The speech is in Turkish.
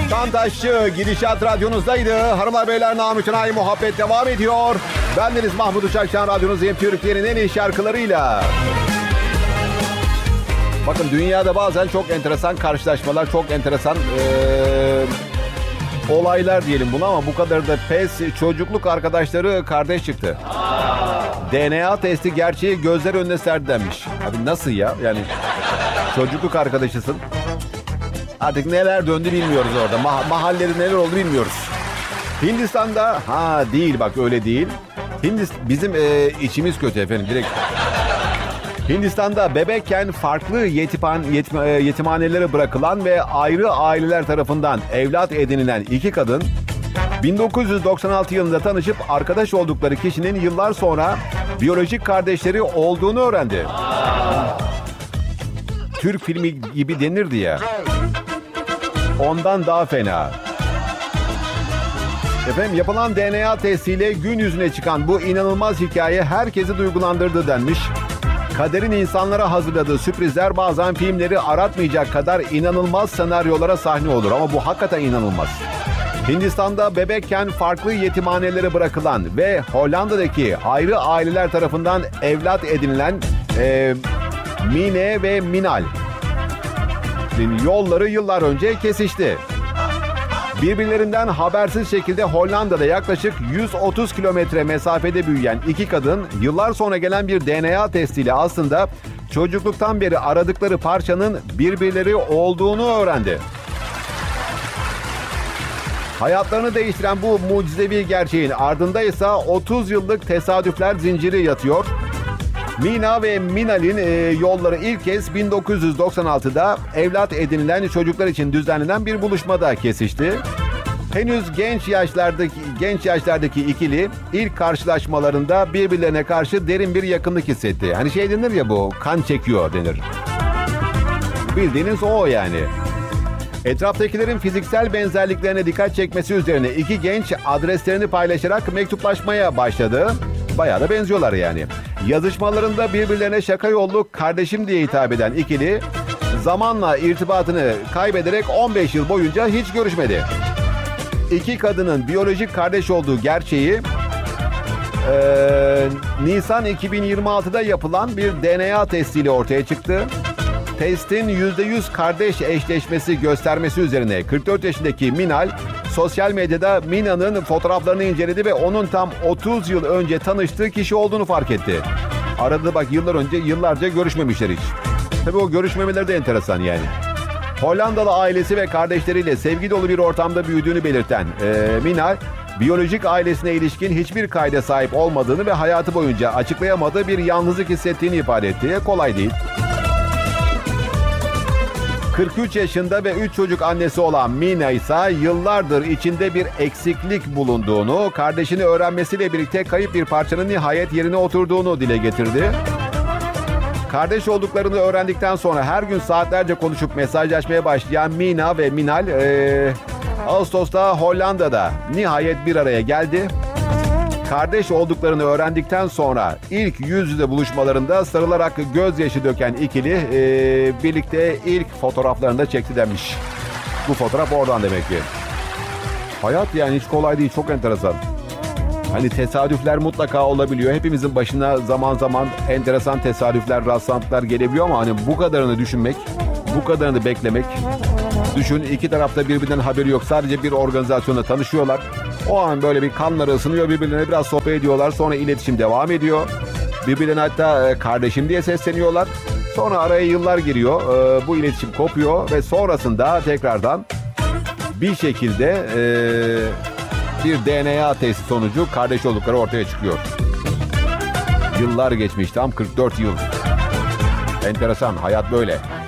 Kantaşçı Gidişat radyonuzdaydı. Hanımlar beyler, namütenayi muhabbet devam ediyor. Bendeniz Mahmut Uçakçan, radyonuzdayım Türkiye'nin en iyi şarkılarıyla. Bakın, dünyada bazen çok enteresan karşılaşmalar, çok enteresan olaylar diyelim buna, ama bu kadar da pes. Çocukluk arkadaşları kardeş çıktı. DNA testi gerçeği gözler önüne serdi denmiş. Abi nasıl ya? Yani çocukluk arkadaşısın. Artık neler döndü bilmiyoruz orada. Mahalleleri neler oldu bilmiyoruz. Hindistan'da değil, bak öyle değil. Bizim içimiz kötü efendim, direkt. Hindistan'da bebekken farklı yetimhanelere bırakılan ve ayrı aileler tarafından evlat edinilen iki kadın 1996 yılında tanışıp arkadaş oldukları kişinin yıllar sonra biyolojik kardeşleri olduğunu öğrendi. Türk filmi gibi denirdi ya. Ondan daha fena. Efendim, yapılan DNA testiyle gün yüzüne çıkan bu inanılmaz hikaye herkesi duygulandırdı denmiş. Kaderin insanlara hazırladığı sürprizler bazen filmleri aratmayacak kadar inanılmaz senaryolara sahne olur. Ama bu hakikaten inanılmaz. Hindistan'da bebekken farklı yetimhanelere bırakılan ve Hollanda'daki ayrı aileler tarafından evlat edinilen Mine ve Minal'in yolları yıllar önce kesişti. Birbirlerinden habersiz şekilde Hollanda'da yaklaşık 130 kilometre mesafede büyüyen iki kadın yıllar sonra gelen bir DNA testiyle aslında çocukluktan beri aradıkları parçanın birbirleri olduğunu öğrendi. Hayatlarını değiştiren bu mucizevi gerçeğin ardında ise 30 yıllık tesadüfler zinciri yatıyor. Mina ve Minal'in yolları ilk kez 1996'da evlat edinilen çocuklar için düzenlenen bir buluşmada kesişti. Henüz genç yaşlardaki ikili ilk karşılaşmalarında birbirlerine karşı derin bir yakınlık hissetti. Hani şey denir ya, bu kan çekiyor denir. Bildiğiniz o yani. Etraftakilerin fiziksel benzerliklerine dikkat çekmesi üzerine iki genç adreslerini paylaşarak mektuplaşmaya başladı. Bayağı da benziyorlar yani. Yazışmalarında birbirlerine şaka yollu kardeşim diye hitap eden ikili zamanla irtibatını kaybederek 15 yıl boyunca hiç görüşmedi. İki kadının biyolojik kardeş olduğu gerçeği Nisan 2026'da yapılan bir DNA testiyle ortaya çıktı. Testin %100 kardeş eşleşmesi göstermesi üzerine 44 yaşındaki Minal sosyal medyada Mina'nın fotoğraflarını inceledi ve onun tam 30 yıl önce tanıştığı kişi olduğunu fark etti. Arada bak, yıllarca görüşmemişler hiç. Tabii o görüşmemeleri de enteresan yani. Hollandalı ailesi ve kardeşleriyle sevgi dolu bir ortamda büyüdüğünü belirten Minal, biyolojik ailesine ilişkin hiçbir kayda sahip olmadığını ve hayatı boyunca açıklayamadığı bir yalnızlık hissettiğini ifade etti. Kolay değil. 43 yaşında ve 3 çocuk annesi olan Mina ise yıllardır içinde bir eksiklik bulunduğunu, kardeşini öğrenmesiyle birlikte kayıp bir parçanın nihayet yerine oturduğunu dile getirdi. Kardeş olduklarını öğrendikten sonra her gün saatlerce konuşup mesajlaşmaya başlayan Mina ve Minal, Ağustos'ta Hollanda'da nihayet bir araya geldi. Kardeş olduklarını öğrendikten sonra ilk yüz yüze buluşmalarında sarılarak gözyaşı döken ikili birlikte ilk fotoğraflarını da çekti denmiş. Bu fotoğraf oradan demek ki. Hayat yani hiç kolay değil, çok enteresan. Hani tesadüfler mutlaka olabiliyor. Hepimizin başına zaman zaman enteresan tesadüfler, rastlantılar gelebiliyor ama hani bu kadarını düşünmek, bu kadarını beklemek. Düşün, iki tarafta birbirinden haberi yok. Sadece bir organizasyonda tanışıyorlar. O an böyle bir kanları ısınıyor, birbirlerine biraz sohbet ediyorlar. Sonra iletişim devam ediyor. Birbirlerine hatta kardeşim diye sesleniyorlar. Sonra araya yıllar giriyor. Bu iletişim kopuyor ve sonrasında tekrardan bir şekilde bir DNA testi sonucu kardeş oldukları ortaya çıkıyor. Yıllar geçmiş, tam 44 yıl. Enteresan, hayat böyle.